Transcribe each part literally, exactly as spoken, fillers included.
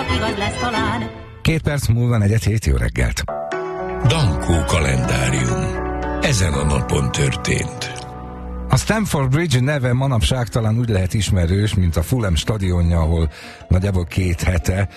csak igaz lesz talán. Két perc múlva negyed hét, jó reggelt. Dankó kalendárium. Ezen a napon történt. A Stamford Bridge neve manapság talán úgy lehet ismerős, mint a Fulham stadionja, ahol nagyjából két hete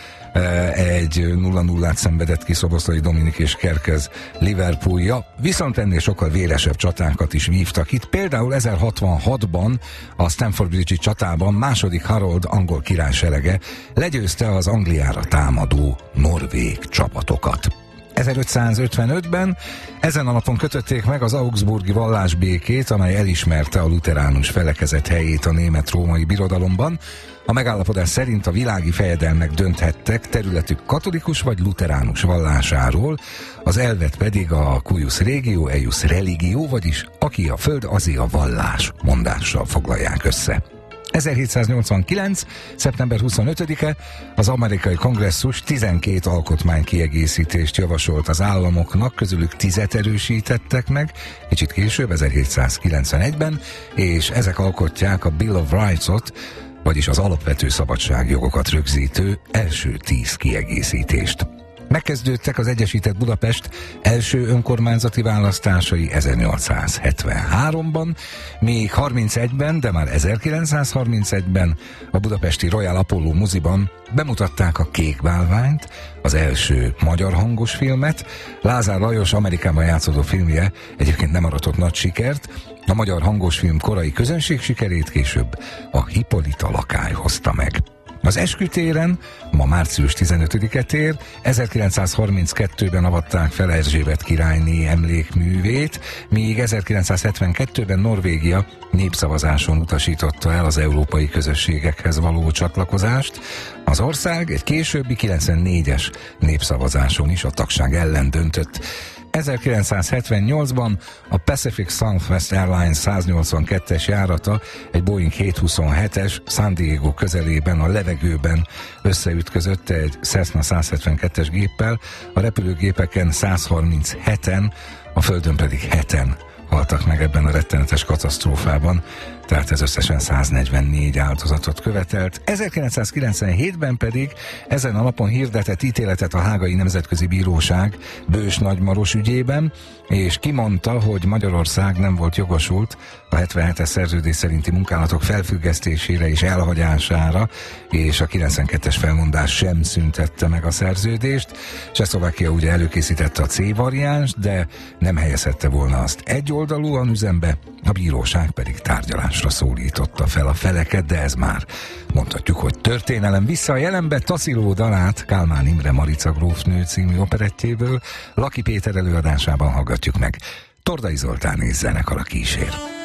egy nulla nullát szenvedett ki Szoboszlai Dominik és Kerkez Liverpoolja, viszont ennél sokkal véresebb csatákat is vívtak itt. Például ezerhatvanhatban a Stamford Bridge-i csatában második Harold angol király serege legyőzte az Angliára támadó norvég csapatokat. ezerötszázötvenötben ezen a napon kötötték meg az augsburgi vallásbékét, amely elismerte a luteránus felekezet helyét a német-római birodalomban. A megállapodás szerint a világi fejedelmek dönthettek területük katolikus vagy luteránus vallásáról, az elvet pedig a cuius regio, eius religio, vagyis aki a föld, azé a vallás mondással foglalják össze. ezerhétszáznyolcvankilenc. szeptember huszonötödike az amerikai kongresszus tizenkét alkotmánykiegészítést javasolt az államoknak, közülük tízet erősítettek meg, kicsit később, ezerhétszázkilencvenegyben, és ezek alkotják a Bill of Rights-ot, vagyis az alapvető szabadságjogokat rögzítő első tíz kiegészítést. Megkezdődtek az Egyesített Budapest első önkormányzati választásai ezernyolcszázhetvenháromban, míg harmincegyben, de már ezerkilencszázharmincegyben a budapesti Royal Apollo moziban bemutatták a Kék bálványt, az első magyar hangos filmet. Lázár Lajos Amerikában játszódó filmje egyébként nem aratott nagy sikert, a magyar hangos film korai közönség sikerét később a Hippolyta lakály hozta meg. Az Eskütéren ma március tizenötödike tér, ezerkilencszázharminckettőben avatták fel Erzsébet királyné emlékművét, míg ezerkilencszázhetvenkettőben Norvégia népszavazáson utasította el az európai közösségekhez való csatlakozást. Az ország egy későbbi kilencvennégyes népszavazáson is a tagság ellen döntött. ezerkilencszázhetvennyolcban a Pacific Southwest Airlines száznyolcvankettes járata egy Boeing hétszázhuszonhetes San Diego közelében a levegőben összeütközött egy Cessna százhetvenkettes géppel, a repülőgépeken százharmincheten, a földön pedig heten haltak meg ebben a rettenetes katasztrófában, tehát ez összesen száznegyvennégy áldozatot követelt. ezerkilencszázkilencvenhétben pedig ezen a napon hirdetett ítéletet a Hágai Nemzetközi Bíróság Bős Nagymaros ügyében, és kimondta, hogy Magyarország nem volt jogosult a hetvenhetes szerződés szerinti munkálatok felfüggesztésére és elhagyására, és a kilencvenkettes felmondás sem szüntette meg a szerződést. Csehszlovákia ugye előkészítette a C variánst, de nem helyezhette volna azt egyoldalúan üzembe, a bíróság pedig tárgyalásra szólította fel a feleket, de ez már mondhatjuk, hogy történelem. Vissza a jelenbe Tassilo dalát Kálmán Imre Marica grófnő című operettjéből Laki Péter előadásában hallgatjuk meg. Tordai Zoltán és zenekara kísér.